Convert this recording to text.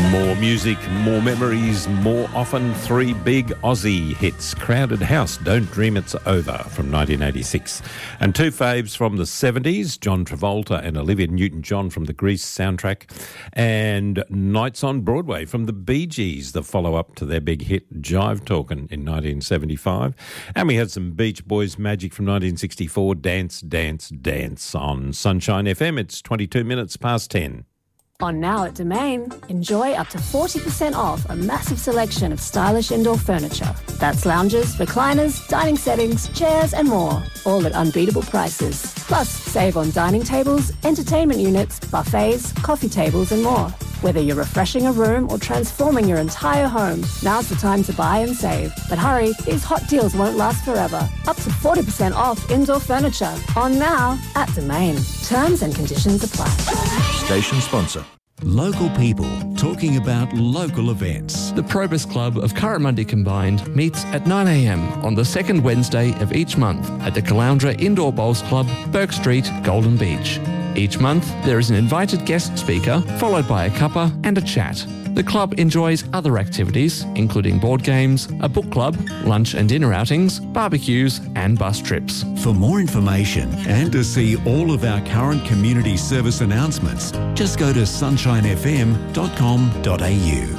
More music, more memories, more often three big Aussie hits. Crowded House, Don't Dream It's Over from 1986. And two faves from the 70s, John Travolta and Olivia Newton-John from the Grease soundtrack. And Nights on Broadway from the Bee Gees, the follow-up to their big hit Jive Talkin' in 1975. And we had some Beach Boys magic from 1964, Dance, Dance, Dance on Sunshine FM. It's 22 minutes past 10. On Now at Domain, enjoy up to 40% off a massive selection of stylish indoor furniture. That's lounges, recliners, dining settings, chairs and more, all at unbeatable prices. Plus, save on dining tables, entertainment units, buffets, coffee tables and more. Whether you're refreshing a room or transforming your entire home, now's the time to buy and save. But hurry, these hot deals won't last forever. Up to 40% off indoor furniture. On Now at Domain. Terms and conditions apply. Station sponsor. Local people talking about local events. The Probus Club of Currimundi Combined meets at 9 a.m. on the second Wednesday of each month at the Caloundra Indoor Bowls Club, Burke Street, Golden Beach. Each month, there is an invited guest speaker, followed by a cuppa and a chat. The club enjoys other activities, including board games, a book club, lunch and dinner outings, barbecues and bus trips. For more information and to see all of our current community service announcements, just go to sunshinefm.com.au.